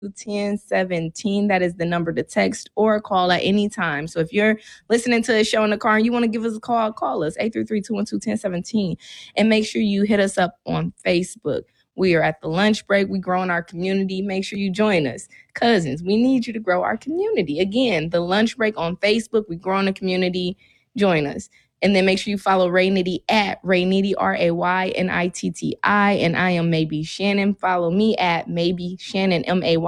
1017. That is the number to text or call at any time. So if you're listening to a show in the car and you want to give us a call us 833-212-1017. And make sure you hit us up on Facebook. We are at the lunch break. We growing our community. Make sure you join us. Cousins, we need you to grow our community. Again, the lunch break on Facebook. We growing the community. Join us. And then make sure you follow Ray Nitty at Ray Nitty, RayNitti. And I am Maybe Shannon. Follow me at Maybe Shannon,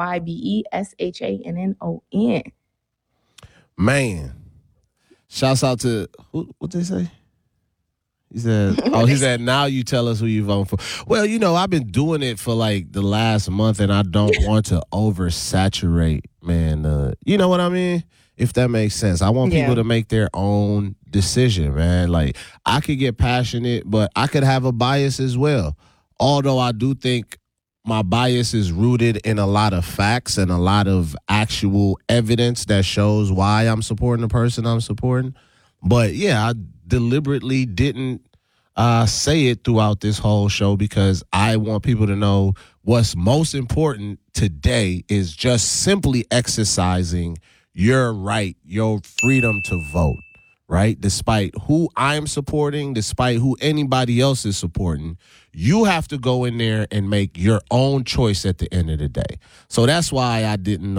MAYBESHANNON. Man, shouts out to, what they say? He said, now you tell us who you vote for. Well, I've been doing it for like the last month, and I don't want to oversaturate, man. You know what I mean? If that makes sense. I want people to make their own decision, man. Like, I could get passionate, but I could have a bias as well. Although I do think my bias is rooted in a lot of facts and a lot of actual evidence that shows why I'm supporting the person I'm supporting. But, yeah, I deliberately didn't say it throughout this whole show because I want people to know what's most important today is just simply exercising your right, your freedom to vote, right? Despite who I'm supporting, despite who anybody else is supporting, you have to go in there and make your own choice at the end of the day. So that's why I didn't,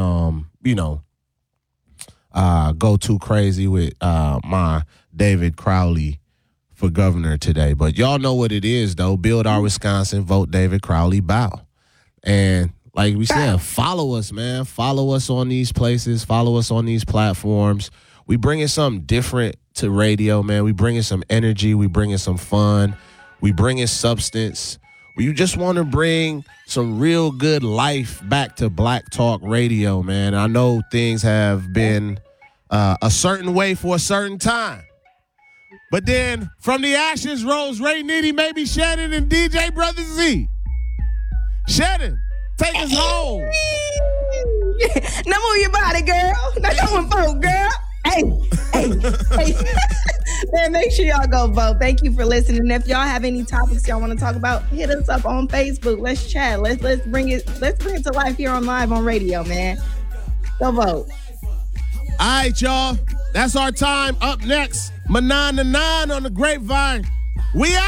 go too crazy with my David Crowley for governor today. But y'all know what it is, though. Build our Wisconsin, vote David Crowley, bow. And like we said, follow us, man. Follow us on these places. Follow us on these platforms. We bringing something different to radio, man. We bringing some energy. We bringing some fun. We bringing substance. We just want to bring some real good life back to Black Talk Radio, man. I know things have been a certain way for a certain time. But then from the ashes rose Ray Nitty, Maybe Shannon, and DJ Brother Z. Shannon, take us home. Now move your body, girl. Now come on, vote, girl. Hey. Man, make sure y'all go vote. Thank you for listening. If y'all have any topics y'all want to talk about, hit us up on Facebook. Let's chat. Let's bring it to life here on Live on Radio, man. Go vote. All right, y'all. That's our time. Up next, Manan on the Grapevine. We out.